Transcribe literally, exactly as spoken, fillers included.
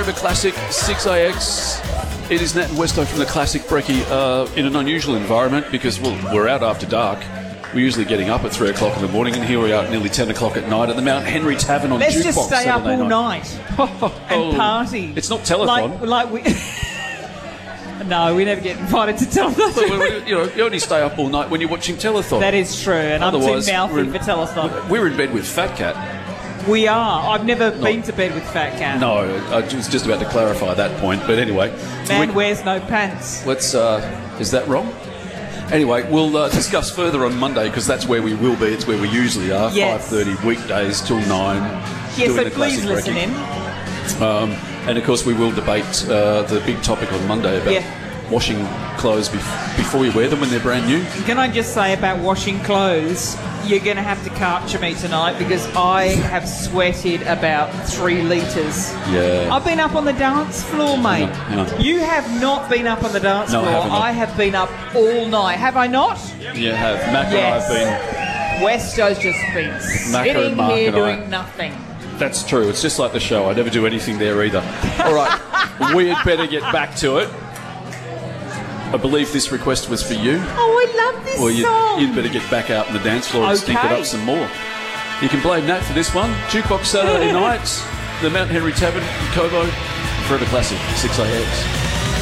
Forever Classic six A X. It is Nat and Westo from the Classic Brekkie uh, in an unusual environment because well, we're out after dark. We're usually getting up at three o'clock in the morning, and here we are at nearly ten o'clock at night at the Mount Henry Tavern on Let's Jukebox just stay up Saturday all night. night and party. It's not telethon. Like, like we... No, we never get invited to telethon. Well, we- you know, you only stay up all night when you're watching telethon. That is true, and Otherwise, I'm too we're mouthy in- for telethon. We're in bed with Fat Cat. We are. I've never been to bed with Fat Cat. No, I was just about to clarify that point, but anyway. Man we- wears no pants. Let's, uh, is that wrong? Anyway, we'll uh, discuss further on Monday because that's where we will be. It's where we usually are, Yes. five thirty weekdays till nine. Yeah, doing so the please Classic listen Brekkie. in. Um, and of course, we will debate uh, the big topic on Monday about Yeah. washing clothes bef- before you wear them when they're brand new. Can I just say about washing clothes, you're going to have to capture me tonight because I have sweated about three litres. Yeah. I've been up on the dance floor, mate. Hang on, hang on. You have not been up on the dance No, I floor. haven't, no. I have been up all night. Have I not? You have. Mac Yes. and I have Westo's just been Macca sitting and Mark here and I. doing nothing. been... That's true. It's just like the show. I never do anything there either. All right. We had better get back to it. I believe this request was for you. Oh, I love this Well, you, song. you'd better get back out on the dance floor and stink it Okay. up some more. You can blame Nat for this one. Jukebox Saturday night, the Mount Henry Tavern in Cobo, Forever Classic, six A X.